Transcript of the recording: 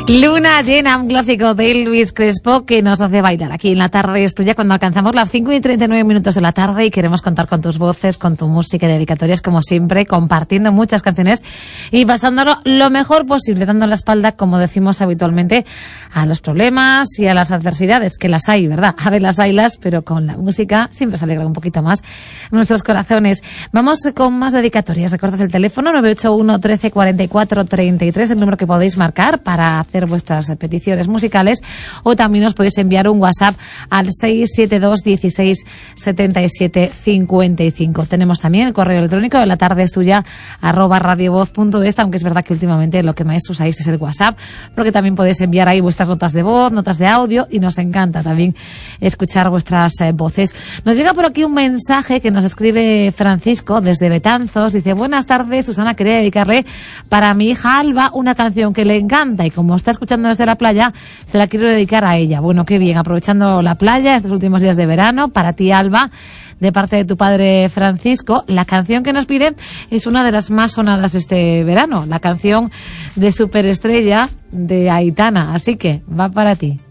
Luna llena, un clásico de Elvis Crespo que nos hace bailar aquí en La Tarde es Tuya cuando alcanzamos las 5:39 de la tarde y queremos contar con tus voces, con tu música y dedicatorias como siempre, compartiendo muchas canciones y pasándolo lo mejor posible, dando la espalda, como decimos habitualmente, a los problemas y a las adversidades, que las hay, ¿verdad? A ver, las haylas, pero con la música siempre se alegra un poquito más nuestros corazones. Vamos con más dedicatorias. Recordad el teléfono 981 13 44 33, el número que podéis marcar para hacer vuestras peticiones musicales, o también os podéis enviar un WhatsApp al 672 16 77 55. Tenemos también el correo electrónico de latardeestuya @radiovoz.es, aunque es verdad que últimamente lo que más usáis es el WhatsApp, porque también podéis enviar ahí vuestras notas de voz, notas de audio, y nos encanta también escuchar vuestras voces. Nos llega por aquí un mensaje que nos escribe Francisco desde Betanzos. Dice: buenas tardes, Susana, quería dedicarle para mi hija Alba una canción que le encanta y como está escuchando desde la playa, se la quiero dedicar a ella. Bueno, qué bien, aprovechando la playa estos últimos días de verano, para ti, Alba, de parte de tu padre Francisco. La canción que nos pide es una de las más sonadas este verano, la canción de Superestrella de Aitana, así que va para ti.